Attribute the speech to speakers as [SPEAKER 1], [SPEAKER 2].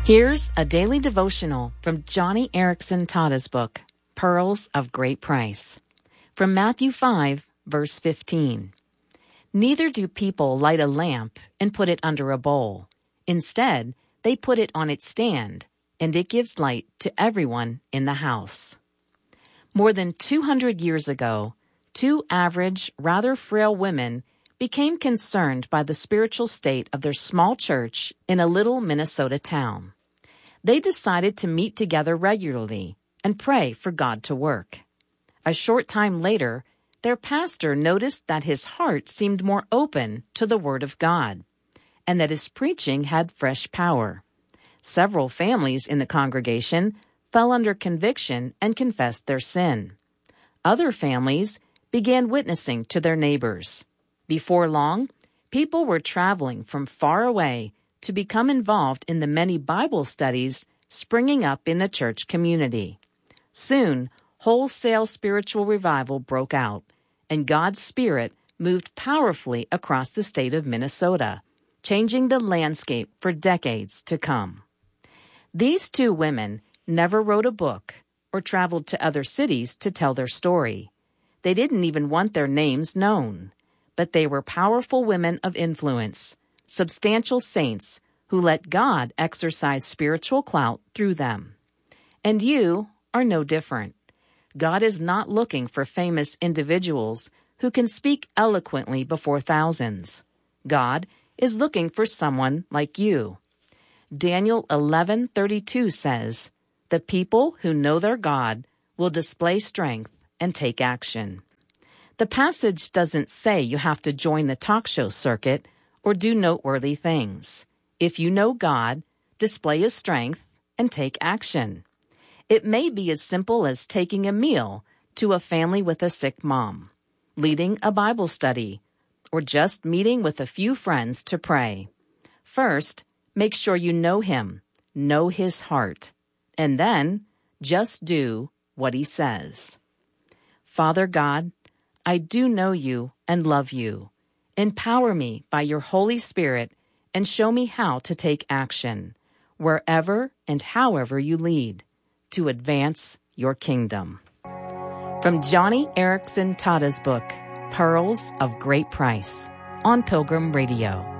[SPEAKER 1] Here's a daily devotional from Joni Eareckson Tada's book, Pearls of Great Price. From Matthew 5, verse 15. Neither do people light a lamp and put it under a bowl. Instead, they put it on its stand, and it gives light to everyone in the house. More than 200 years ago, two average, rather frail women became concerned by the spiritual state of their small church in a little Minnesota town. They decided to meet together regularly and pray for God to work. A short time later, their pastor noticed that his heart seemed more open to the Word of God, and that his preaching had fresh power. Several families in the congregation fell under conviction and confessed their sin. Other families began witnessing to their neighbors. Before long, people were traveling from far away to become involved in the many Bible studies springing up in the church community. Soon, wholesale spiritual revival broke out, and God's Spirit moved powerfully across the state of Minnesota, changing the landscape for decades to come. These two women never wrote a book or traveled to other cities to tell their story. They didn't even want their names known. But they were powerful women of influence, substantial saints who let God exercise spiritual clout through them. And you are no different. God is not looking for famous individuals who can speak eloquently before thousands. God is looking for someone like you. Daniel 11:32 says, "The people who know their God will display strength and take action." The passage doesn't say you have to join the talk show circuit or do noteworthy things. If you know God, display His strength and take action. It may be as simple as taking a meal to a family with a sick mom, leading a Bible study, or just meeting with a few friends to pray. First, make sure you know Him, know His heart, and then just do what He says. Father God, I do know you and love you. Empower me by your Holy Spirit and show me how to take action, wherever and however you lead, to advance your kingdom. From Joni Eareckson Tada's book, Pearls of Great Price, on Pilgrim Radio.